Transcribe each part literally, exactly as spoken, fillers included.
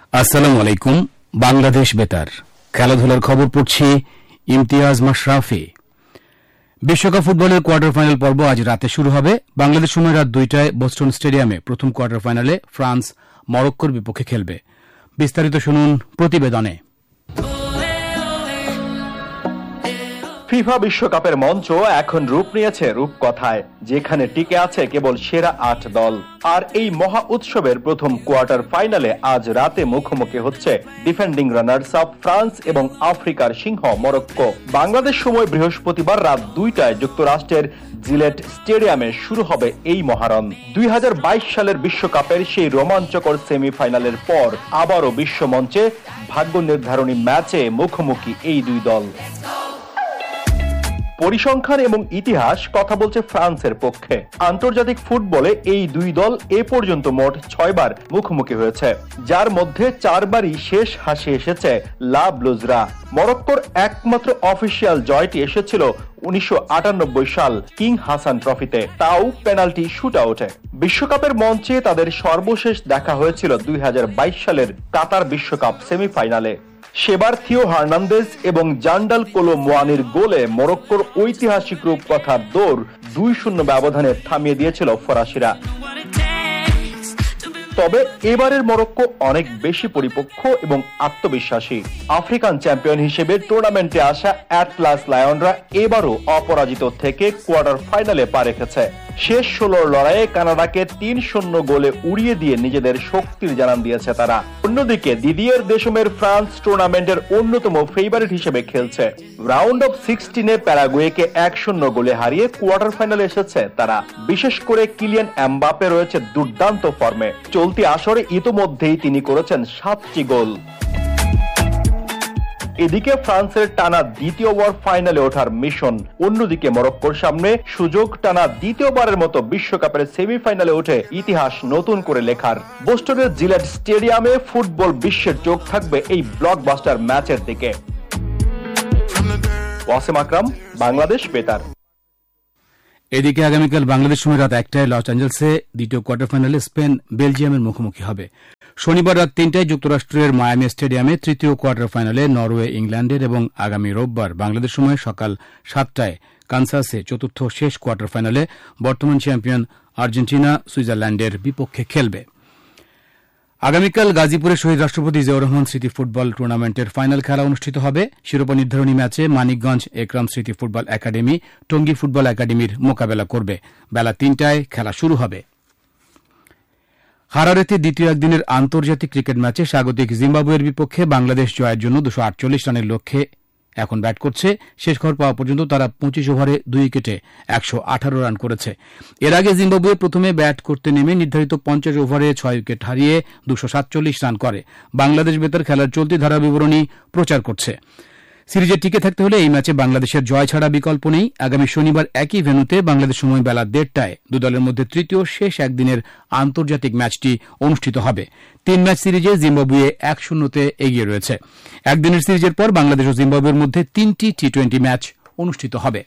আসসালামু আলাইকুম। বাংলাদেশ বেতার খেলাধুলার খবর পড়ছি ইমতিয়াজ মাশরাফি। বিশ্বকাপ ফুটবলের কোয়ার্টার ফাইনাল পর্ব আজ রাতে শুরু হবে। বাংলাদেশ সময় রাত দুইটায় বোস্টন স্টেডিয়ামে প্রথম কোয়ার্টার ফাইনালে ফ্রান্স মরক্কোর বিপক্ষে খেলবে। বিস্তারিত শুনুন প্রতিবেদনে। ফিফা বিশ্বকাপের মঞ্চ এখন রূপ নিয়েছে রূপকথায়, যেখানে টিকে আছে কেবল সেরা আট দল। আর এই মহা উৎসবের প্রথম কোয়ার্টার ফাইনালে আজ রাতে মুখোমুখি হচ্ছে ডিফেন্ডিং রানার্স আপ ফ্রান্স এবং আফ্রিকার সিংহ মরক্কো। বাংলাদেশ সময় বৃহস্পতিবার রাত দুইটায় যুক্তরাষ্ট্রের জিলেট স্টেডিয়ামে শুরু হবে এই মহারণ। দুই হাজার বাইশ সালের বিশ্বকাপের সেই রোমাঞ্চকর সেমিফাইনালের পর আবারও বিশ্বমঞ্চে ভাগ্য নির্ধারণী ম্যাচে মুখোমুখি এই দুই দল। পরিসংখ্যান এবং ইতিহাস কথা বলছে ফ্রান্সের পক্ষে। আন্তর্জাতিক ফুটবলে এই দুই দল এ পর্যন্ত মোট ছয়বার মুখোমুখি হয়েছে, যার মধ্যে চারবারই শেষ হাসি এসেছে লা ব্লুজরা। মরক্কোর একমাত্র অফিসিয়াল জয়টি এসেছিল উনিশশো আটানব্বই সাল কিং হাসান ট্রফিতে, তাও পেনাল্টি শুট আউটে। বিশ্বকাপের মঞ্চে তাদের সর্বশেষ দেখা হয়েছিল দুই হাজার বাইশ সালের কাতার বিশ্বকাপ সেমিফাইনালে। সেবার থিও হার্নান্দেজ এবং জান্ডাল কোলো মোয়ানির গোলে মরক্কোর ঐতিহাসিক রূপকথার দৌড় দুই শূন্য ব্যবধানে থামিয়ে দিয়েছিল ফরাসিরা। তবে এবারের মরক্কো অনেক বেশি পরিপক্ক এবং আত্মবিশ্বাসী। আফ্রিকান চ্যাম্পিয়ন হিসেবে টুর্নামেন্টে আসা অ্যাটলাস লায়নরা এবারও অপরাজিত থেকে কোয়ার্টার ফাইনালে পা রেখেছে। শেষ ষোলোর লড়াইয়ে কানাডাকে তিন শূন্য গোলে উড়িয়ে দিয়ে নিজেদের শক্তির জানান দিয়েছে তারা। অন্যদিকে দিদিয়ের দেশমের ফ্রান্স টুর্নামেন্টের অন্যতম ফেভারিট হিসেবে খেলছে। রাউন্ড অফ সিক্সটিনে প্যারাগুয়েকে এক শূন্য গোলে হারিয়ে কোয়ার্টার ফাইনালে এসেছে তারা। বিশেষ করে কিলিয়ান এমবাপে রয়েছে দুর্দান্ত ফর্মে। চলতি আসরে ইতোমধ্যেই তিনি করেছেন সাতটি গোল। এদিকে ফ্রান্সের টানা দ্বিতীয়বার ফাইনালে ওঠার মিশন, অন্যদিকে মরক্কোর সামনে সুযোগ টানা দ্বিতীয়বারের মতো বিশ্বকাপের সেমিফাইনালে উঠে ইতিহাস নতুন করে লেখার। বোস্টনের জিলেট স্টেডিয়ামে ফুটবল বিশ্বের চোখ থাকবে এই ব্লকবাস্টার ম্যাচের দিকে। ওয়াসিম আকরাম, বাংলাদেশ বেতার। এদিকে আগামীকাল বাংলাদেশ সময় রাত একটায় লস অ্যাঞ্জেলসে দ্বিতীয় কোয়ার্টার ফাইনালে স্পেন বেলজিয়ামের মুখোমুখি হবে। শনিবার রাত তিনটায় যুক্তরাষ্ট্রের মায়ামি স্টেডিয়ামে তৃতীয় কোয়ার্টার ফাইনালে নরওয়ে ইংল্যান্ডের এবং আগামী রোববার বাংলাদেশ সময় সকাল সাতটায় কানসাসে চতুর্থ শেষ কোয়ার্টার ফাইনালে বর্তমান চ্যাম্পিয়ন আর্জেন্টিনা সুইজারল্যান্ডের বিপক্ষে খেলবে। আগামীকাল গাজীপুরে শহীদ রাষ্ট্রপতি জিয়াউর রহমান স্মৃতি ফুটবল টুর্নামেন্টের ফাইনাল খেলা অনুষ্ঠিত হবে। শিরোপা নির্ধারণী ম্যাচে মানিকগঞ্জ একরাম স্মৃতি ফুটবল একাডেমি টঙ্গী ফুটবল একাডেমির মোকাবেলা করবে। বেলা তিনটায় খেলা শুরু হবে। হারারেতে দ্বিতীয় একদিনের আন্তর্জাতিক ক্রিকেট ম্যাচে স্বাগতিক জিম্বাবুয়ের বিপক্ষে বাংলাদেশ জয়ের জন্য দুশো আটচল্লিশ রানের লক্ষ্যে এখন ব্যাট করছে। শেষ খবর পাওয়া পর্যন্ত তারা পঁচিশ ওভারে দুই উইকেটে একশো আঠারো রান করেছে। এর আগে জিম্বাবুয়ে প্রথমে ব্যাট করতে নেমে নির্ধারিত পঞ্চাশ ওভারে ছয় উইকেট হারিয়ে দুশো সাতচল্লিশ রান করে। বাংলাদেশ বেতার খেলার চলতি ধারা বিবরণী প্রচার করছে। সিরিজে টিকে থাকতে হলে এই ম্যাচে বাংলাদেশের জয় ছাড়া বিকল্প নেই। আগামী শনিবার একই ভেন্যুতে বাংলাদেশ সময় বেলা দেড়টায় দুদলের মধ্যে তৃতীয় শেষ একদিনের আন্তর্জাতিক ম্যাচটি অনুষ্ঠিত হবে। তিন ম্যাচ সিরিজে জিম্বাবুয়ে এক শূন্যতে এগিয়ে রয়েছে। একদিনের সিরিজের পর বাংলাদেশ ও জিম্বাবুয়ের মধ্যে তিনটি টি টোয়েন্টি ম্যাচ অনুষ্ঠিত হবে।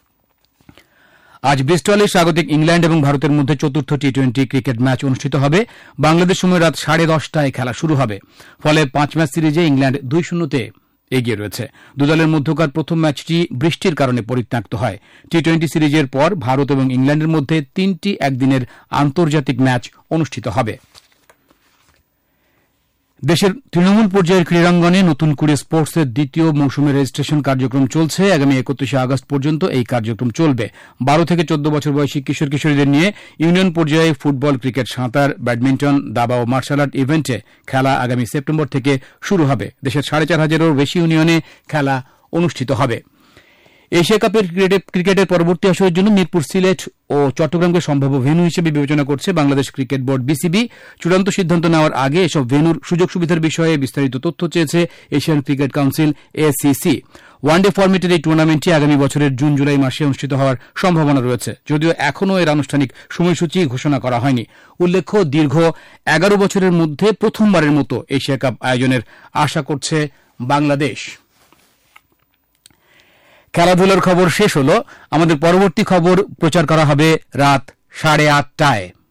আজ ব্রিস্টলে স্বাগতিক ইংল্যান্ড এবং ভারতের মধ্যে চতুর্থ টি টোয়েন্টি ক্রিকেট ম্যাচ অনুষ্ঠিত হবে। বাংলাদেশ সময় রাত সাড়ে দশটায় খেলা শুরু হবে। ফলে পাঁচ ম্যাচ সিরিজে ইংল্যান্ড দুই শূন্যতে এগিয়ে রয়েছে। দুদলের মধ্যকার প্রথম ম্যাচটি বৃষ্টির কারণে পরিত্যক্ত হয়। টি টোয়েন্টি সিরিজের পর ভারত এবং ইংল্যান্ডের মধ্যে তিনটি একদিনের আন্তর্জাতিক ম্যাচ অনুষ্ঠিত হবে। দেশের তৃণমূল পর্যায়ের ক্রীড়াঙ্গনে নতুন করে স্পোর্টসের দ্বিতীয় মৌসুমের রেজিস্ট্রেশন কার্যক্রম চলছে। আগামী একত্রিশে আগস্ট পর্যন্ত এই কার্যক্রম চলবে। বারো থেকে চোদ্দ বছর বয়সী কিশোর কিশোরীদের নিয়ে ইউনিয়ন পর্যায়ে ফুটবল, ক্রিকেট, সাঁতার, ব্যাডমিন্টন, দাবা ও মার্শাল আর্ট ইভেন্টে খেলা আগামী সেপ্টেম্বর থেকে শুরু হবে। দেশের সাড়ে চার হাজারেরও বেশি ইউনিয়নে খেলা অনুষ্ঠিত হবে। এশিয়া কাপের ক্রিকেটের পরবর্তী আসরের জন্য মিরপুর, সিলেট ও চট্টগ্রামকে সম্ভাব্য ভেন্যু হিসেবে বিবেচনা করছে বাংলাদেশ ক্রিকেট বোর্ড বিসিবি। চূড়ান্ত সিদ্ধান্ত নেওয়ার আগে এসব ভেন্যুর সুযোগ সুবিধার বিষয়ে বিস্তারিত তথ্য চেয়েছে Asian cricket council ACC. One day ফরম্যাটের এই টুর্নামেন্টটি আগামী বছরের জুন জুলাই মাসে অনুষ্ঠিত হওয়ার সম্ভাবনা রয়েছে, যদিও এখনও এর আনুষ্ঠানিক সময়সূচি ঘোষণা করা হয়নি। উল্লেখ্য, দীর্ঘ এগারো বছরের মধ্যে প্রথমবারের মতো এশিয়া কাপ আয়োজনের আশা করছে বাংলাদেশ। খেলাধুলার খবর শেষ হল। আমাদের পরবর্তী খবর প্রচার করা হবে রাত সাড়ে আটটায়।